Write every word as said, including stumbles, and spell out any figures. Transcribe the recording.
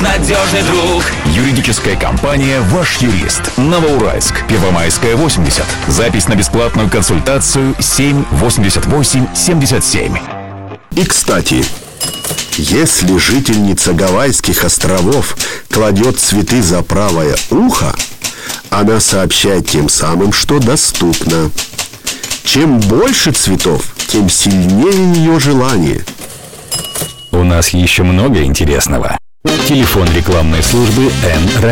надежный друг. Юридическая компания «Ваш юрист». Новоуральск, Первомайская, восемьдесят. Запись на бесплатную консультацию семь восемьдесят восемь семьдесят семь. И, кстати, если жительница Гавайских островов кладет цветы за правое ухо, она сообщает тем самым, что доступно. Чем больше цветов, тем сильнее ее желание. У нас еще много интересного. Телефон рекламной службы Н-Радио.